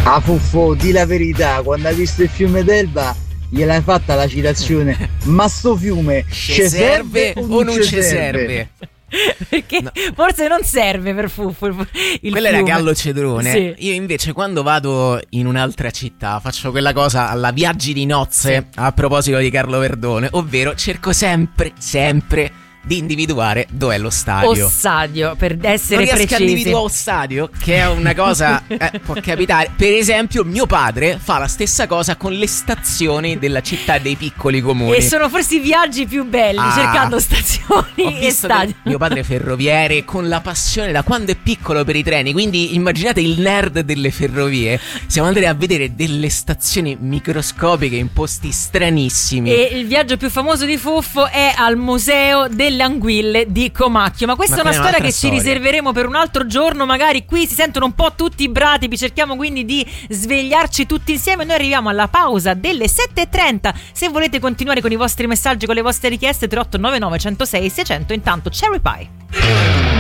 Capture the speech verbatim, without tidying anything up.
Ah Fuffo, di la verità, quando hai visto il fiume d'Elba gliel'hai fatta la citazione, ma sto fiume ci serve o non ci serve? Perché No. forse non serve per Fuffo il Quello fiume. era Gallo Cedrone. Sì. Io invece quando vado in un'altra città faccio quella cosa alla Viaggi di nozze, a proposito di Carlo Verdone, ovvero cerco sempre, sempre di individuare dov'è lo stadio. Ossadio, per essere Non riesco precisi. a individuare lo stadio, che è una cosa eh, può capitare. Per esempio mio padre fa la stessa cosa con le stazioni della città dei piccoli comuni. E sono forse i viaggi più belli, Ah, cercando stazioni Ho e visto stadi. che mio padre è ferroviere, con la passione da quando è piccolo per i treni. Quindi immaginate il nerd delle ferrovie. Siamo andati a vedere delle stazioni microscopiche in posti stranissimi. E il viaggio più famoso di Fuffo è al museo delle anguille di Comacchio. Ma questa Ma è una quella è storia un'altra che storia. ci riserveremo per un altro giorno. Magari qui si sentono un po' tutti bratipi. Cerchiamo quindi di svegliarci tutti insieme. Noi arriviamo alla pausa delle sette e trenta. Se volete continuare con i vostri messaggi, con le vostre richieste, tre otto nove nove uno zero sei sei zero zero. Intanto Cherry Pie.